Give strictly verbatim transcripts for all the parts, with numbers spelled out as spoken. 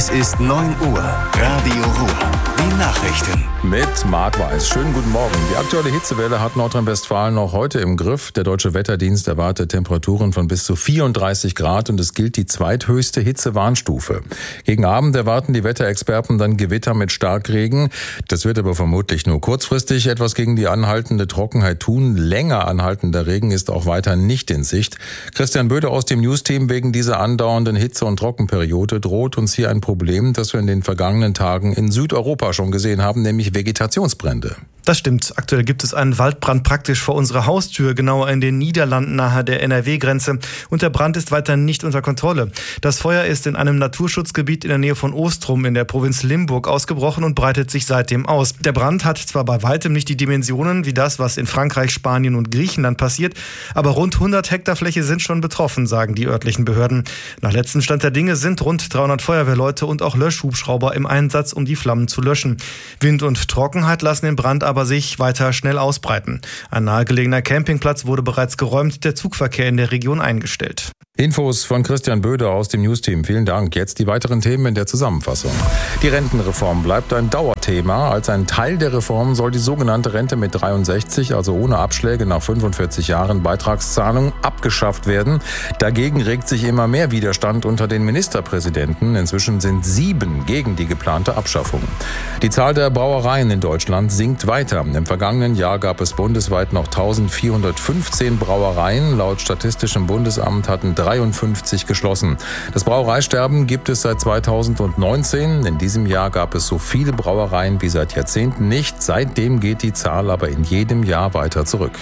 Es ist neun Uhr. Radio Ruhr. Die Nachrichten. Mit Marc Weiß. Schönen guten Morgen. Die aktuelle Hitzewelle hat Nordrhein-Westfalen noch heute im Griff. Der Deutsche Wetterdienst erwartet Temperaturen von bis zu vierunddreißig Grad und es gilt die zweithöchste Hitzewarnstufe. Gegen Abend erwarten die Wetterexperten dann Gewitter mit Starkregen. Das wird aber vermutlich nur kurzfristig etwas gegen die anhaltende Trockenheit tun. Länger anhaltender Regen ist auch weiter nicht in Sicht. Christian Böde aus dem News-Team: Wegen dieser andauernden Hitze- und Trockenperiode droht uns hier ein Problem, das wir in den vergangenen Tagen in Südeuropa schon gesehen haben, nämlich Vegetationsbrände. Das stimmt. Aktuell gibt es einen Waldbrand praktisch vor unserer Haustür, genauer in den Niederlanden nahe der N R W-Grenze. Und der Brand ist weiter nicht unter Kontrolle. Das Feuer ist in einem Naturschutzgebiet in der Nähe von Ostrum in der Provinz Limburg ausgebrochen und breitet sich seitdem aus. Der Brand hat zwar bei weitem nicht die Dimensionen wie das, was in Frankreich, Spanien und Griechenland passiert, aber rund hundert Hektar Fläche sind schon betroffen, sagen die örtlichen Behörden. Nach letztem Stand der Dinge sind rund dreihundert Feuerwehrleute und auch Löschhubschrauber im Einsatz, um die Flammen zu löschen. Wind und Trockenheit lassen den Brand aber sich weiter schnell ausbreiten. Ein nahegelegener Campingplatz wurde bereits geräumt, der Zugverkehr in der Region eingestellt. Infos von Christian Böde aus dem News-Team. Vielen Dank. Jetzt die weiteren Themen in der Zusammenfassung. Die Rentenreform bleibt ein Dauerthema. Als ein Teil der Reform soll die sogenannte Rente mit dreiundsechzig, also ohne Abschläge nach fünfundvierzig Jahren Beitragszahlung, abgeschafft werden. Dagegen regt sich immer mehr Widerstand unter den Ministerpräsidenten. Inzwischen sind sieben gegen die geplante Abschaffung. Die Zahl der Brauereien in Deutschland sinkt weiter. Im vergangenen Jahr gab es bundesweit noch eintausendvierhundertfünfzehn Brauereien. Laut Statistischem Bundesamt hatten dreiundfünfzig geschlossen. Das Brauereisterben gibt es seit zweitausendneunzehn. In diesem Jahr gab es so viele Brauereien wie seit Jahrzehnten nicht. Seitdem geht die Zahl aber in jedem Jahr weiter zurück.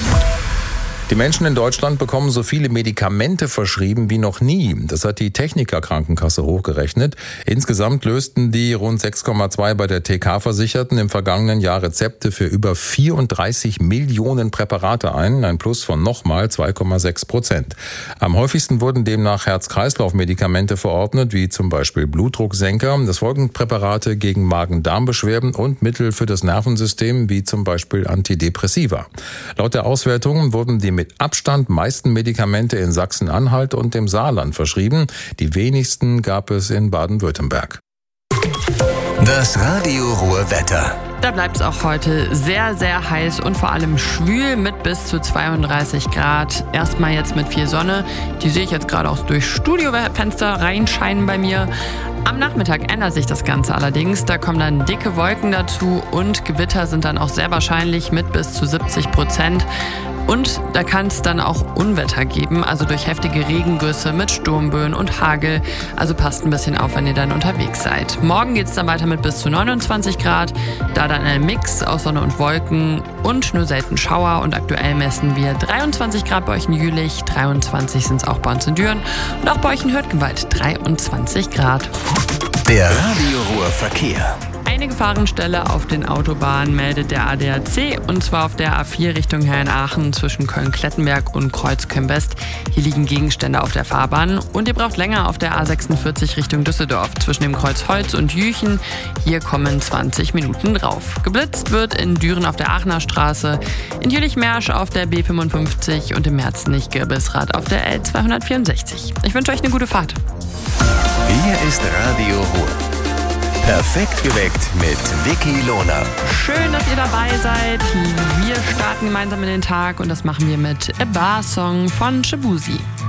Die Menschen in Deutschland bekommen so viele Medikamente verschrieben wie noch nie. Das hat die Techniker-Krankenkasse hochgerechnet. Insgesamt lösten die rund sechs Komma zwei bei der T K-Versicherten im vergangenen Jahr Rezepte für über vierunddreißig Millionen Präparate ein, ein Plus von nochmal zwei Komma sechs Prozent. Am häufigsten wurden demnach Herz-Kreislauf-Medikamente verordnet, wie zum Beispiel Blutdrucksenker. Das folgen Präparate gegen Magen-Darm-Beschwerden und Mittel für das Nervensystem, wie zum Beispiel Antidepressiva. Laut der Auswertung wurden die mit Abstand meisten Medikamente in Sachsen-Anhalt und dem Saarland verschrieben. Die wenigsten gab es in Baden-Württemberg. Das Radio Ruhr Wetter. Da bleibt es auch heute sehr, sehr heiß und vor allem schwül mit bis zu zweiunddreißig Grad. Erstmal jetzt mit viel Sonne. Die sehe ich jetzt gerade auch durch Studiofenster reinscheinen bei mir. Am Nachmittag ändert sich das Ganze allerdings. Da kommen dann dicke Wolken dazu und Gewitter sind dann auch sehr wahrscheinlich mit bis zu siebzig Prozent. Und da kann es dann auch Unwetter geben, also durch heftige Regengüsse mit Sturmböen und Hagel. Also passt ein bisschen auf, wenn ihr dann unterwegs seid. Morgen geht es dann weiter mit bis zu neunundzwanzig Grad. Da dann ein Mix aus Sonne und Wolken und nur selten Schauer. Und aktuell messen wir dreiundzwanzig Grad bei euch in Jülich, dreiundzwanzig sind es auch bei uns in Düren und auch bei euch in Hürtgenwald dreiundzwanzig Grad. Der Radio Ruhr Verkehr. Eine Gefahrenstelle auf den Autobahnen meldet der A D A C, und zwar auf der A vier Richtung Herrenaachen zwischen Köln-Klettenberg und Kreuzköln-West. Hier liegen Gegenstände auf der Fahrbahn und ihr braucht länger auf der A sechsundvierzig Richtung Düsseldorf zwischen dem Kreuz Holz und Jüchen. Hier kommen zwanzig Minuten drauf. Geblitzt wird in Düren auf der Aachener Straße, in Jülich-Mersch auf der B fünfundfünfzig und im Merzenich-Girbelsrad auf der L zweihundertvierundsechzig. Ich wünsche euch eine gute Fahrt. Hier ist Radio Ruhr. Perfekt geweckt mit Vicky Lohner. Schön, dass ihr dabei seid. Wir starten gemeinsam in den Tag und das machen wir mit A Bar Song von Shabuzi.